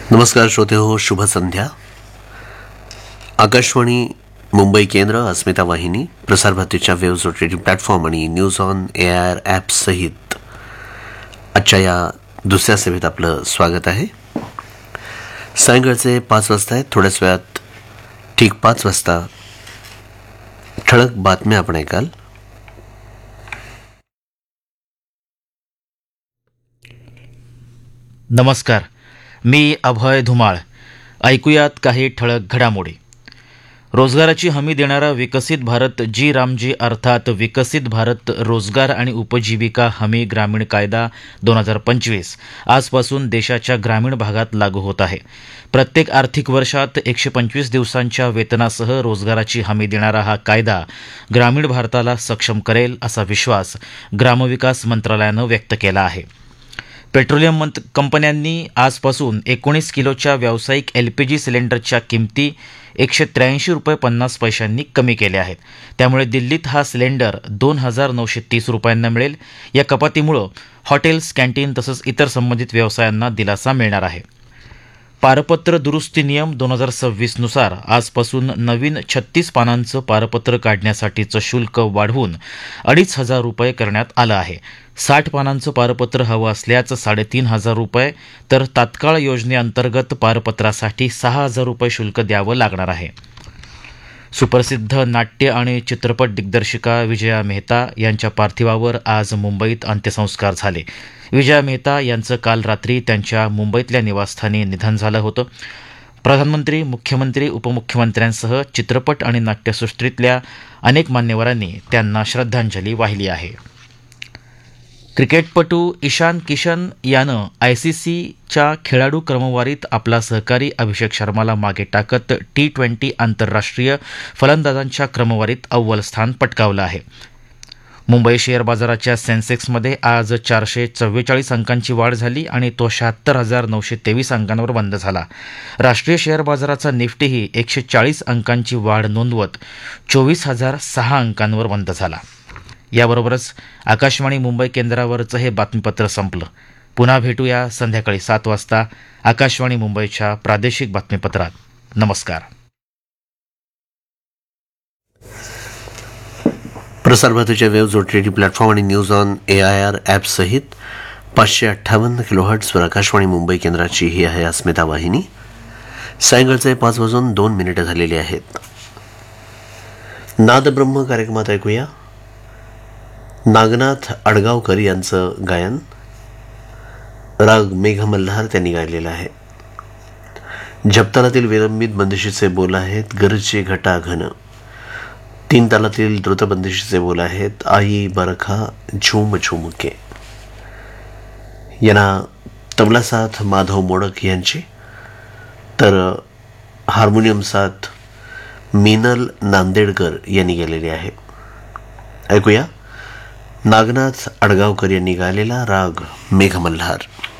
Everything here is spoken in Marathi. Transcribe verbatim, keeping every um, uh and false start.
नमस्कार श्रोते हो, शुभ संध्या. आकाशवाणी मुंबई केंद्र, अस्मिता वाहिनी, प्रसार भारतीच्या वेव्ह रेडिओ प्लॅटफॉर्म आणि news on A I R app सहित आजच्या या दुसऱ्या सेवेत आपलं स्वागत आहे. सायंकाळचे पाच वाजता आहेत. थोड्याच वेळात ठीक पाच वाजता ठळक बातम्या आपण ऐकाल. नमस्कार, मी अभय धुमाळ. ऐकूयात काही ठळक घडामोडी. रोजगाराची हमी देणारा विकसित भारत जी रामजी अर्थात विकसित भारत रोजगार आणि उपजीविका हमी ग्रामीण कायदा दोन हजार पंचवीस आजपासून देशाच्या ग्रामीण भागात लागू होत आहे. प्रत्येक आर्थिक वर्षात एकशे पंचवीस दिवसांच्या वेतनासह रोजगाराची हमी देणारा हा कायदा ग्रामीण भारताला सक्षम करेल असा विश्वास ग्रामविकास मंत्रालयानं व्यक्त केला आहे. पेट्रोलियम कंपन्यांनी आजपासून एकोणीस किलोच्या व्यावसायिक एलपीजी सिलेंडरच्या किमती एकशे त्र्याऐंशी रुपये पन्नास पैशांनी कमी केल्या आहेत. त्यामुळे दिल्लीत हा सिलेंडर दोन हजार नऊशे तीस रुपयांना मिळेल. या कपातीमुळं हॉटेल्स, कॅन्टीन तसंच इतर संबंधित व्यवसायांना दिलासा मिळणार आहे. पारपत्र दुरुस्ती नियम दोन हजार सव्वीसनुसार आजपासून नवीन छत्तीस पानांचं पारपत्र काढण्यासाठीचं शुल्क वाढवून अडीच हजार रुपये करण्यात आलं आहे. साठ पानांचं पारपत्र हवं असल्याचं साडेतीन हजार रुपये तर तात्काळ योजनेअंतर्गत पारपत्रासाठी सहा हजार रुपये शुल्क द्यावं लागणार आहे. सुप्रसिद्ध नाट्य आणि चित्रपट दिग्दर्शिका विजया मेहता यांच्या पार्थिवावर आज मुंबईत अंत्यसंस्कार झाले. विजया मेहता यांचं काल रात्री त्यांच्या मुंबईतल्या निवासस्थानी निधन झालं होतं. प्रधानमंत्री, मुख्यमंत्री, उपमुख्यमंत्र्यांसह चित्रपट आणि नाट्यसृष्टीतल्या अनेक मान्यवरांनी त्यांना श्रद्धांजली वाहिली आहे. क्रिकेटपटू ईशान किशन यानं आयसीसीच्या खेळाडू क्रमवारीत आपला सहकारी अभिषेक शर्माला मागे टाकत टी ट्वेंटी आंतरराष्ट्रीय फलंदाजांच्या क्रमवारीत अव्वल स्थान पटकावलं आहे. मुंबई शेअर बाजाराच्या सेन्सेक्समध्ये आज चारशे चव्वेचाळीस अंकांची वाढ झाली आणि तो शहात्तर हजार नऊशे तेवीस अंकांवर बंद झाला. राष्ट्रीय शेअर बाजाराचा निफ्टीही एकशे चाळीस अंकांची वाढ नोंदवत चोवीस हजार सहा अंकांवर बंद झाला. याबरोबरच आकाशवाणी मुंबई केंद्रावरचं हे बातमीपत्र संपलं. पुन्हा भेटूया संध्याकाळी सात वाजता आकाशवाणी मुंबईच्या प्रादेशिक बातमीपत्रात. नमस्कार. प्रसार भारतीच्या वेव्ह रेडिओ प्लॅटफॉर्म आणि news on A I R app सहित पाचशे अठ्ठावन्न किलोहर्ट्जवर आकाशवाणी मुंबई केंद्राची ही आहे अस्मिता वाहिनी. सायंकाळचे पाच वाजून दोन मिनिटं झालेली आहेत. नादब्रह्म कार्यक्रमात ऐकूया नागनाथ अडगावकर यांचं गायन. राग मेघ मल्हार त्यांनी गायलेला आहे. जपतालातील विलंबित बंदिशीचे बोल आहेत गरजे घटा घन. तीन तालातील द्रुतबंदिशीचे बोल आहेत आई बरखा झूम झुमके. यांना तबला साथ माधव मोडक यांची तर हार्मोनियम साथ मीनल नांदेडकर यांनी गेलेली आहे. ऐकूया नागनाथ अडगावकर यांनी गायलेला राग मेघ मल्हार.